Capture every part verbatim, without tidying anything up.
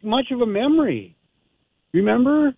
that much of a memory. Remember,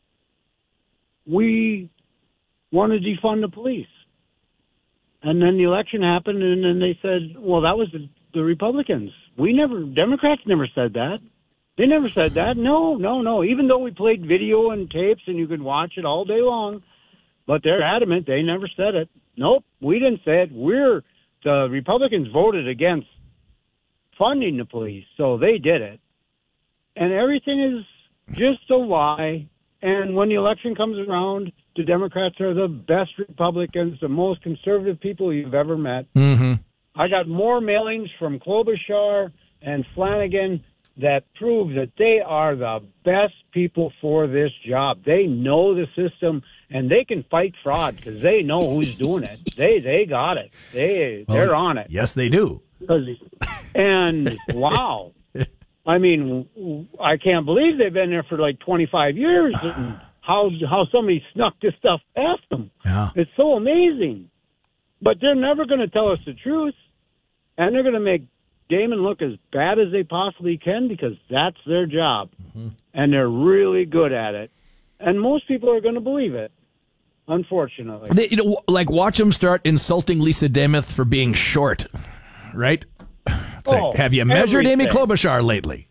we want to defund the police. And then the election happened, and then they said, well, that was the, the Republicans. We never, Democrats never said that. They never said that. No, no, no. Even though we played video and tapes and you could watch it all day long, but they're adamant they never said it. Nope, we didn't say it. We're, the Republicans voted against funding the police, so they did it. And everything is just a lie. And when the election comes around, the Democrats are the best Republicans, the most conservative people you've ever met. Mm-hmm. I got more mailings from Klobuchar and Flanagan that prove that they are the best people for this job. They know the system, and they can fight fraud because they know who's doing it. They they got it. They, well, they're on it. Yes, they do. And, wow. I mean, I can't believe they've been there for like twenty-five years and how how somebody snuck this stuff past them. Yeah. It's so amazing. But they're never going to tell us the truth, and they're going to make Damon look as bad as they possibly can because that's their job, mm-hmm. and they're really good at it. And most people are going to believe it, unfortunately. They, you know, like watch them start insulting Lisa Demuth for being short, right? It's oh, like, have you measured everything. Amy Klobuchar lately?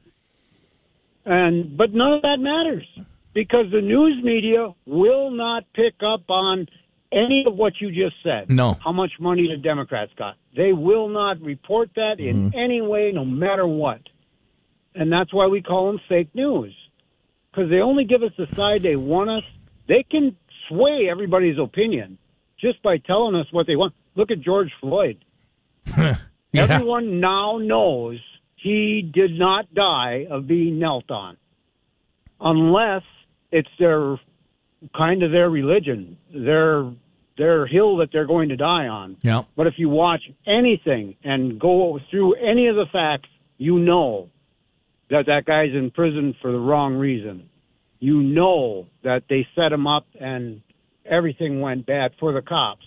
And but none of that matters because the news media will not pick up on any of what you just said. No. How much money the Democrats got. They will not report that in mm-hmm. any way, no matter what. And that's why we call them fake news. Because they only give us the side they want us. They can sway everybody's opinion just by telling us what they want. Look at George Floyd. yeah. Everyone now knows he did not die of being knelt on. Unless it's their kind of their religion, their their hill that they're going to die on. Yeah. But if you watch anything and go through any of the facts, you know that that guy's in prison for the wrong reason. You know that they set him up and everything went bad for the cops.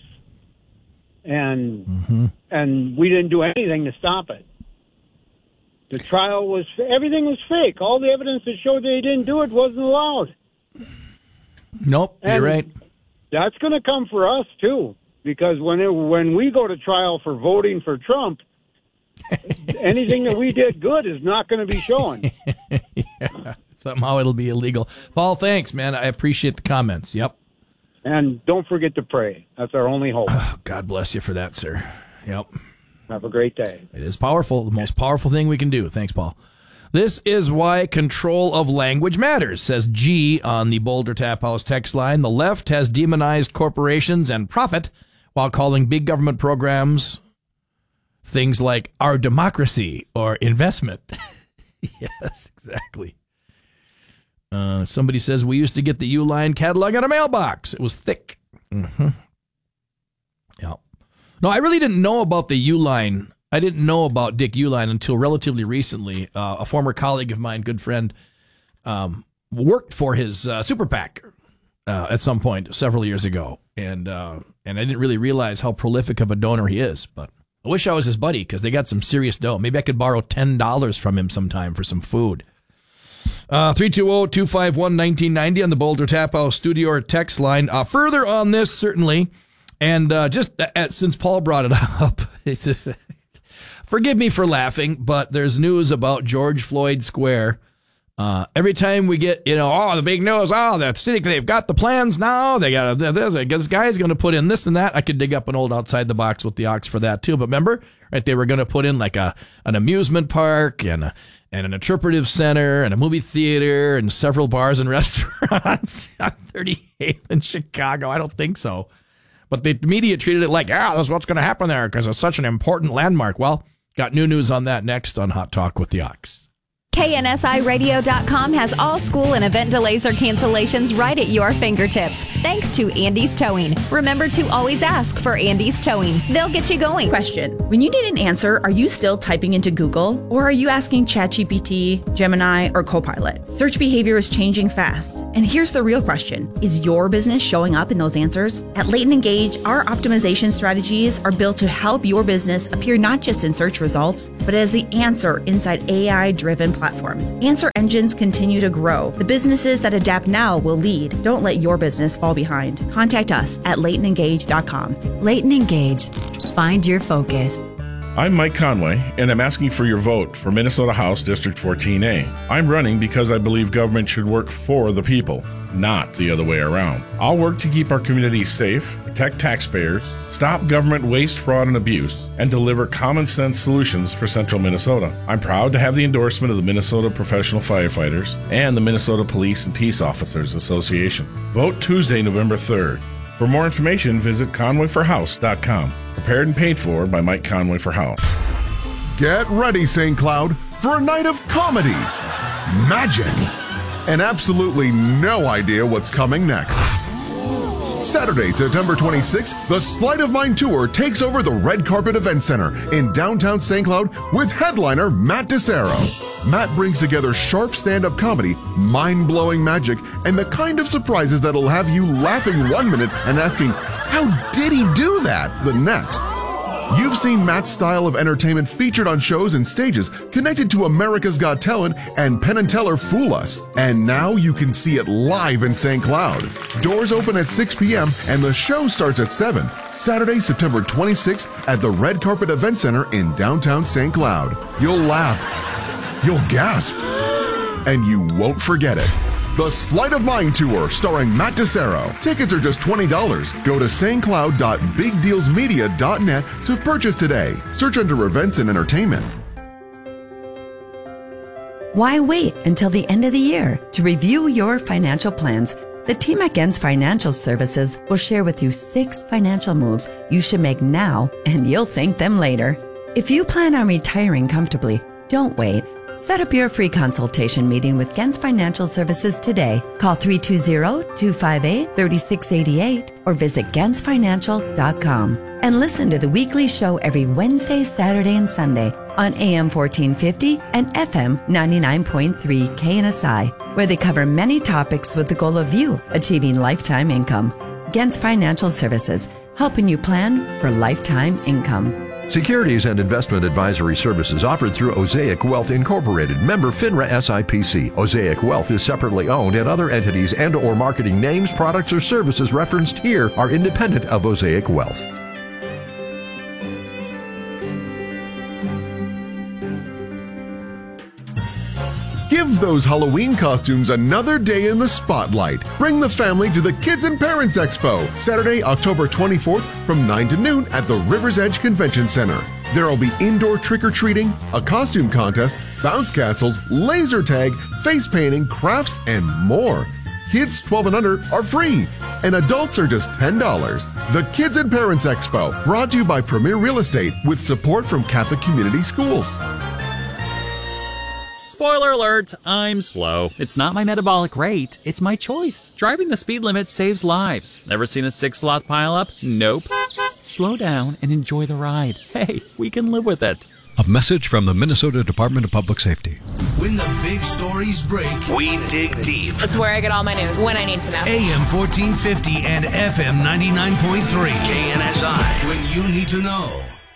And mm-hmm. and we didn't do anything to stop it. The trial was, everything was fake. All the evidence that showed they didn't do it wasn't allowed. Nope, and you're right. That's going to come for us, too, because when it, when we go to trial for voting for Trump, anything that we did good is not going to be shown. yeah. Somehow it'll be illegal. Paul, thanks, man. I appreciate the comments. Yep. And don't forget to pray. That's our only hope. Oh, God bless you for that, sir. Yep. Have a great day. It is powerful. The most powerful thing we can do. Thanks, Paul. This is why control of language matters, says G on the Boulder Tap House text line. The left has demonized corporations and profit while calling big government programs things like our democracy or investment. Yes, exactly. Uh, somebody says we used to get the Uline catalog in a mailbox. It was thick. Mm-hmm. Yeah. No, I really didn't know about the Uline. I didn't know about Dick Uline until relatively recently. Uh, a former colleague of mine, good friend, um, worked for his uh, super PAC uh, at some point several years ago, and uh, and I didn't really realize how prolific of a donor he is. But I wish I was his buddy because they got some serious dough. Maybe I could borrow ten dollars from him sometime for some food. Uh, three two zero, two five one, one nine nine zero on the Boulder Tap House studio or text line. Uh, further on this, certainly, and uh, just uh, since Paul brought it up, it's a, forgive me for laughing, but there's news about George Floyd Square. Uh, every time we get, you know, oh, the big news, oh, the city, they've got the plans now. They got this, this guy's going to put in this and that. I could dig up an old Outside the Box with the Ox for that too. But remember, right? They were going to put in like a an amusement park and a, and an interpretive center and a movie theater and several bars and restaurants on thirty-eighth in Chicago. I don't think so. But the media treated it like, ah, that's what's going to happen there because it's such an important landmark. Well, got new news on that next on Hot Talk with the Ox. K N S I radio dot com has all school and event delays or cancellations right at your fingertips. Thanks to Andy's Towing. Remember to always ask for Andy's Towing. They'll get you going. Question. When you need an answer, are you still typing into Google? Or are you asking ChatGPT, Gemini, or Copilot? Search behavior is changing fast. And here's the real question. Is your business showing up in those answers? At Leighton Engage, our optimization strategies are built to help your business appear not just in search results, but as the answer inside A I-driven platforms. Answer engines continue to grow. The businesses that adapt now will lead. Don't let your business fall behind. Contact us at leighton engage dot com. Leighton Engage. Find your focus. I'm Mike Conway, and I'm asking for your vote for Minnesota House District fourteen A. I'm running because I believe government should work for the people, not the other way around. I'll work to keep our communities safe, protect taxpayers, stop government waste, fraud, and abuse, and deliver common sense solutions for central Minnesota. I'm proud to have the endorsement of the Minnesota Professional Firefighters and the Minnesota Police and Peace Officers Association. Vote Tuesday, November third. For more information, visit conway for house dot com. Prepared and paid for by Mike Conway for House. Get ready, Saint Cloud, for a night of comedy, magic, and absolutely no idea what's coming next. Saturday, September twenty-sixth, the Sleight of Mind Tour takes over the Red Carpet Event Center in downtown Saint Cloud with headliner Matt DeSero. Matt brings together sharp stand-up comedy, mind-blowing magic, and the kind of surprises that'll have you laughing one minute and asking, how did he do that, the next? You've seen Matt's style of entertainment featured on shows and stages connected to America's Got Talent and Penn and Teller Fool Us. And now you can see it live in Saint Cloud. Doors open at six p.m. and the show starts at seven. Saturday, September twenty-sixth at the Red Carpet Event Center in downtown Saint Cloud. You'll laugh, you'll gasp, and you won't forget it. The Sleight of Mind Tour starring Matt DeSero. Tickets are just twenty dollars. Go to s t cloud dot big deals media dot net to purchase today. Search under events and entertainment. Why wait until the end of the year to review your financial plans? The team at Gens Financial Services will share with you six financial moves you should make now, and you'll thank them later. If you plan on retiring comfortably, don't wait. Set up your free consultation meeting with Gens Financial Services today. Call three two zero, two five eight, three six eight eight or visit gens financial dot com. And listen to the weekly show every Wednesday, Saturday, and Sunday on A M fourteen fifty and F M ninety-nine point three K N S I, where they cover many topics with the goal of you achieving lifetime income. Gens Financial Services, helping you plan for lifetime income. Securities and investment advisory services offered through Osaic Wealth Incorporated, member FINRA S I P C. Osaic Wealth is separately owned, and other entities and or marketing names, products, or services referenced here are independent of Osaic Wealth. Give those Halloween costumes another day in the spotlight. Bring the family to the Kids and Parents Expo, Saturday, October twenty-fourth from nine to noon at the River's Edge Convention Center. There will be indoor trick-or-treating, a costume contest, bounce castles, laser tag, face painting, crafts, and more. Kids twelve and under are free, and adults are just ten dollars. The Kids and Parents Expo, brought to you by Premier Real Estate with support from Catholic Community Schools. Spoiler alert, I'm slow. It's not my metabolic rate, it's my choice. Driving the speed limit saves lives. Ever seen a six-sloth pileup? Nope. Slow down and enjoy the ride. Hey, we can live with it. A message from the Minnesota Department of Public Safety. When the big stories break, we dig deep. It's where I get all my news, when I need to know. A M fourteen fifty and F M ninety-nine point three. K N S I, when you need to know.